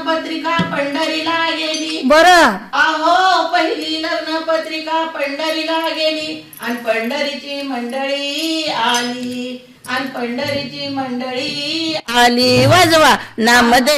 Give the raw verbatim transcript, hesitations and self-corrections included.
पत्रिका पंढरीला गेली. बरं. अहो पहिली लग्न पत्रिका पंढरीला गेली आणि पंढरीची मंडळी आली आणि पंढरीची मंडळी आली वाजवा नामदेव